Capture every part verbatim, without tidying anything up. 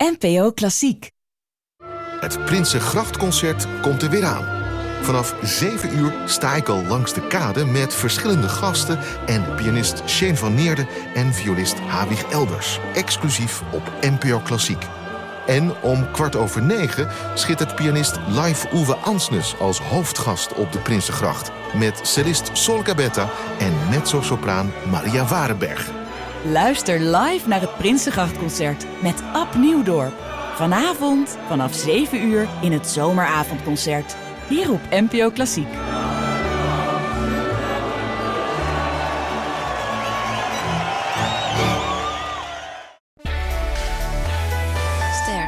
N P O Klassiek. Het Prinsengrachtconcert komt er weer aan. Vanaf zeven uur sta ik al langs de kade met verschillende gasten en pianist Shane van Neerden en violist Hawig Elders, exclusief op N P O Klassiek. En om kwart over negen schittert pianist Live Uwe Ansnes als hoofdgast op de Prinsengracht met cellist Sol Gabetta en mezzo-sopraan Maria Warenberg. Luister live naar het Prinsengrachtconcert met Ab Nieuwdorp. Vanavond vanaf zeven uur in het zomeravondconcert. Hier op N P O Klassiek. Ster.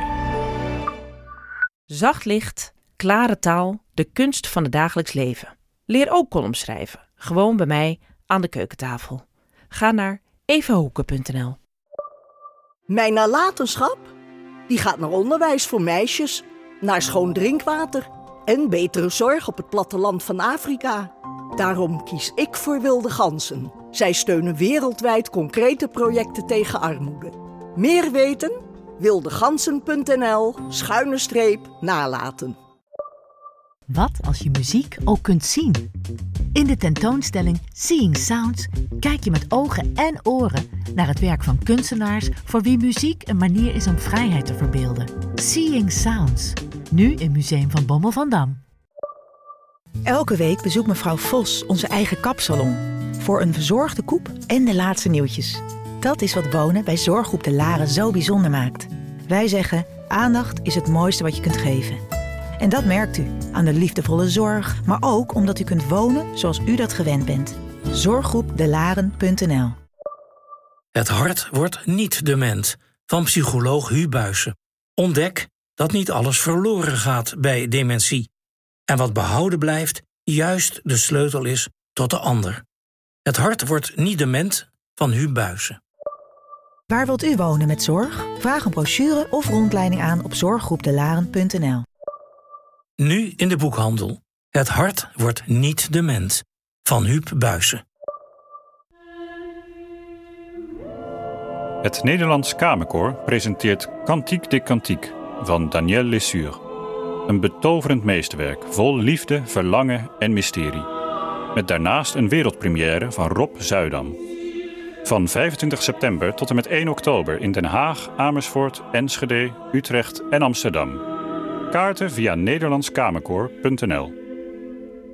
Zacht licht, klare taal, de kunst van het dagelijks leven. Leer ook columns schrijven. Gewoon bij mij aan de keukentafel. Ga naar evahoeken punt n l. Mijn nalatenschap? Die gaat naar onderwijs voor meisjes, naar schoon drinkwater en betere zorg op het platteland van Afrika. Daarom kies ik voor Wilde Ganzen. Zij steunen wereldwijd concrete projecten tegen armoede. Meer weten? wildegansen punt n l schuine streep nalaten. Wat als je muziek ook kunt zien? In de tentoonstelling Seeing Sounds kijk je met ogen en oren naar het werk van kunstenaars voor wie muziek een manier is om vrijheid te verbeelden. Seeing Sounds, nu in Museum van Bommel van Dam. Elke week bezoekt mevrouw Vos onze eigen kapsalon voor een verzorgde koep en de laatste nieuwtjes. Dat is wat wonen bij Zorggroep De Laren zo bijzonder maakt. Wij zeggen, aandacht is het mooiste wat je kunt geven. En dat merkt u aan de liefdevolle zorg, maar ook omdat u kunt wonen zoals u dat gewend bent. zorggroep de laren punt n l. Het hart wordt niet dement, van psycholoog Huub Buijsen. Ontdek dat niet alles verloren gaat bij dementie. En wat behouden blijft, juist de sleutel is tot de ander. Het hart wordt niet dement, van Huub Buijsen. Waar wilt u wonen met zorg? Vraag een brochure of rondleiding aan op zorggroep de laren punt n l. Nu in de boekhandel. Het hart wordt niet dement, van Huub Buijsen. Het Nederlands Kamerkoor presenteert Cantique des Cantiques van Daniel Lesure. Een betoverend meesterwerk vol liefde, verlangen en mysterie. Met daarnaast een wereldpremière van Rob Zuidam. Van vijfentwintig september tot en met één oktober in Den Haag, Amersfoort, Enschede, Utrecht en Amsterdam. Kaarten via nederlandskamerkoor punt n l.